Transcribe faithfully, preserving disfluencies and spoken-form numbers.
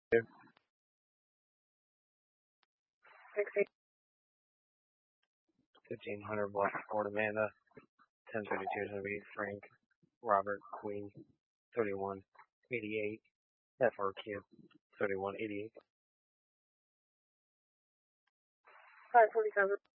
fifteen hundred Black Ford Amanda. ten thirty-two is going to be Frank Robert Queen. thirty-one eighty-eight. F R Q. thirty-one eighty-eight. five forty-seven.